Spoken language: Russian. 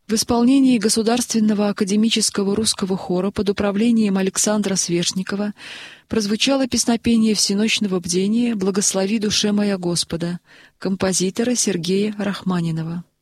В исполнении Государственного академического русского хора под управлением Александра Свешникова прозвучало песнопение всеночного бдения «Благослови душе моя Господа» композитора Сергея Рахманинова.